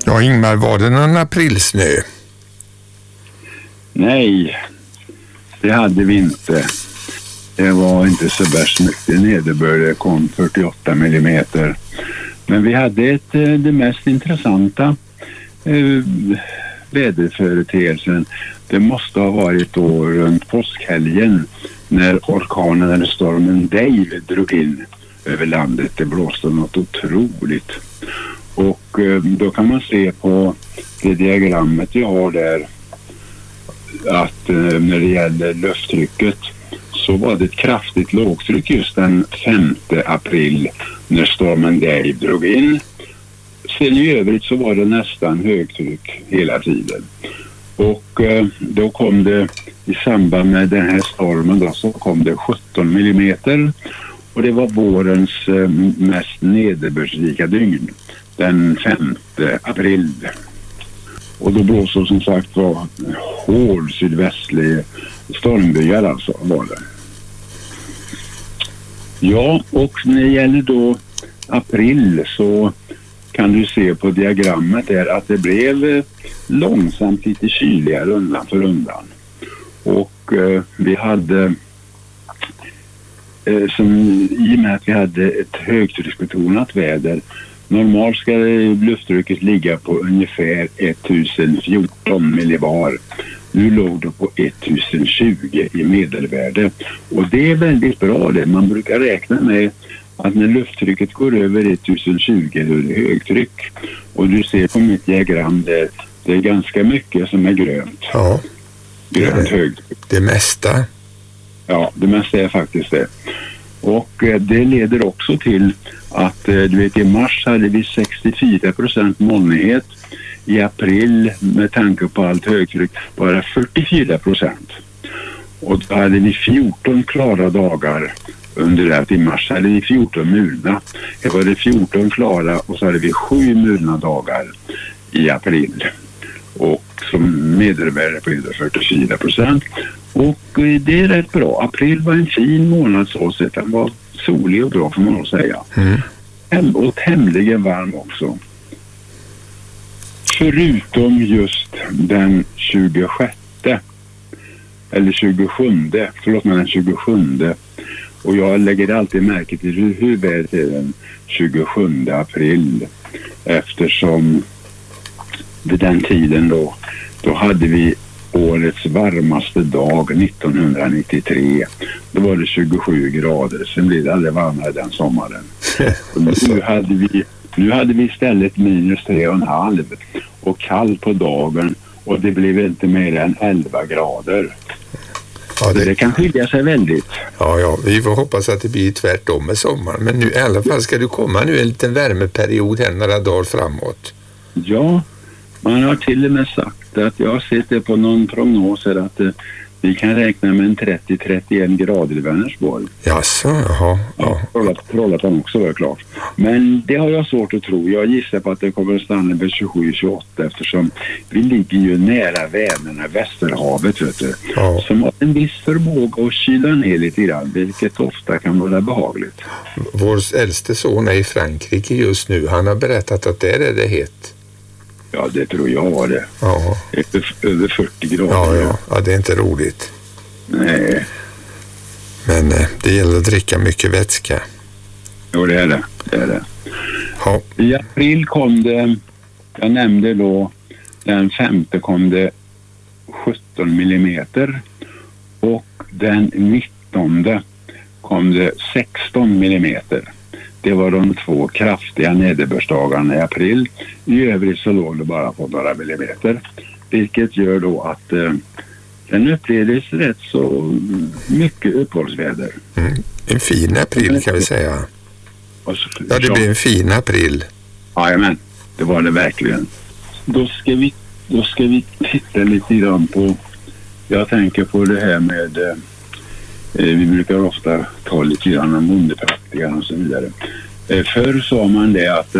Ja, Ingmar, var det någon aprilsnö? Nej, det hade vi inte. Det var inte så värst mycket nederbörd. Det kom 48 millimeter. Men vi hade det mest intressanta väderföreteelsen. Det måste ha varit då runt påskhelgen när orkanen eller stormen Dave drog in över landet. Det blåste något otroligt. Och då kan man se på det diagrammet jag har där att när det gäller lufttrycket så var det ett kraftigt lågtryck just den 5 april när stormen Dave drog in. Sen i övrigt så var det nästan högtryck hela tiden. Och då kom det i samband med den här stormen då, så kom det 17 millimeter och det var vårens mest nederbördsrika dygn den 5 april. Och då blåste som sagt var hård sydvästlig stormbyar alltså var det. Ja, och när det gäller då april så kan du se på diagrammet där att det blev långsamt lite kyligare undan för undan. Och vi hade i och med att vi hade ett högtrycksbetonat väder. Normalt ska lufttrycket ligga på ungefär 1014 millibar. Nu låg det på 1020 i medelvärde. Och det är väldigt bra det. Man brukar räkna med att när lufttrycket går över 1020 då är det högtryck. Och du ser på mitt diagram där det är ganska mycket som är grönt. Ja, grönt högtryck. Det mesta. Ja, det mesta är faktiskt det. Och det leder också till att du vet i mars hade vi 64% molnighet. I april med tanke på allt högtryck bara 44%. Och då hade vi 14 klara dagar under det. I mars hade vi 14 mulna. Det var det 14 klara och så hade vi 7 mulna dagar i april. Och som medelvärde på 44%. Och det är rätt bra. April var en fin månad så sett. Den var solig och bra får man nog säga. Och tämligen varm också. Förutom just den 26 eller 27, den 27. Och jag lägger alltid märke till hur väl det är den 27 april. Eftersom vid den tiden då hade vi årets varmaste dag 1993. Då var det 27 grader. Sen blev det aldrig varmare den sommaren. Nu hade vi istället minus 3,5 och kallt på dagen och det blev inte mer än 11 grader. Ja, det kan skilja sig väldigt. Ja, vi får hoppas att det blir tvärtom med sommaren. Men nu i alla fall ska du komma nu en liten värmeperiod här några dagar framåt. Ja, man har till och med sagt att jag har sett det på någon prognos här att vi kan räkna med en 30-31 grader i Vänersborg. Jaså, jaha. Ja. Trollhättan också var klart. Men det har jag svårt att tro. Jag gissar på att det kommer att stanna vid 27-28 eftersom vi ligger ju nära Vänern, Västerhavet vet du. Ja. Som har en viss förmåga att kyla ner lite grann, vilket ofta kan vara behagligt. Vår äldste son är i Frankrike just nu. Han har berättat att där är det hett. Ja, det tror jag var det. Ja. Över 40 grader. Ja, det är inte roligt. Nej. Men det gäller att dricka mycket vätska. Jo, det är det. Ja. I april kom det, jag nämnde då, den 5 kom det 17 millimeter. Och den 19 kom det 16 millimeter. Det var de 2 kraftiga nederbördsdagarna i april. I övrigt så låg det bara på några millimeter. Vilket gör då att den upplevdes rätt så mycket uppehållsväder. En fin april kan vi säga. Ja, det blir en fin april. Jajamän, det var det verkligen. Då ska vi titta lite grann på, jag tänker på det här med, vi brukar ofta ta lite grann om bondepraktiker och så vidare. Förr sa man det att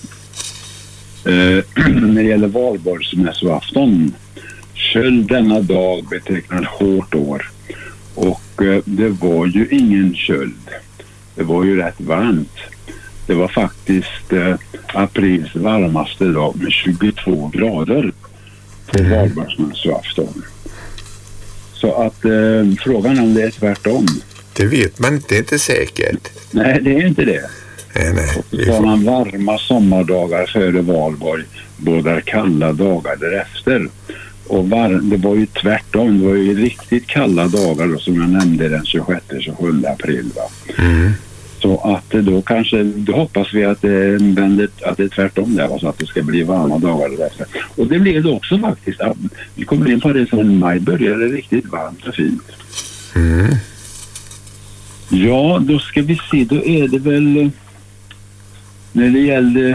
när det gäller valborgsmässoafton, köld denna dag betecknar hårt år. Och det var ju ingen köld. Det var ju rätt varmt. Det var faktiskt aprils varmaste dag med 22 grader på valborgsmässoafton. Så att frågan om det är tvärtom. Det vet man inte, det är inte säkert. Nej, det är inte det. Nej. Så har man varma sommardagar före valborg, båda kalla dagar därefter. Och det var ju tvärtom, det var ju riktigt kalla dagar då, som jag nämnde den 26-27 april. Va? Så att då kanske, då hoppas vi att det är tvärtom där, så att det ska bli varma dagar därefter. Och det blev det också faktiskt. Vi kommer in på det som maj började riktigt varmt och fint. Ja, då ska vi se, då är det väl när det gällde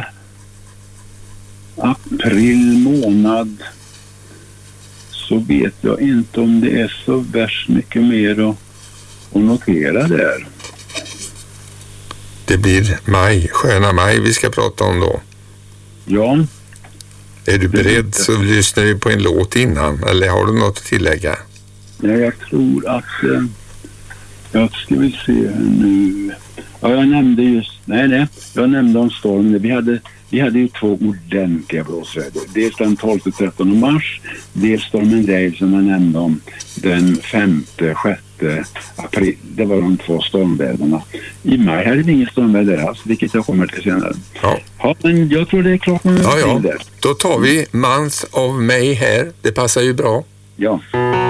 april månad, så vet jag inte om det är så värst mycket mer att notera där. Det blir maj, sköna maj vi ska prata om då. Ja. Är du beredd så lyssnar vi på en låt innan, eller har du något att tillägga? Ja, jag tror att jag ska vi se nu. Ja, jag nämnde just, jag nämnde om stormen. Vi hade ju 2 ordentliga blåsväder. Dels den 12-13 mars, dels stormen Dale som jag nämnde om den 5-6 april. Det var de 2 stormväderna. I maj hade vi ingen stormväder alls, vilket jag kommer till senare. Ja, men jag tror det är klart. Ja. Då tar vi Month of May här. Det passar ju bra. Ja.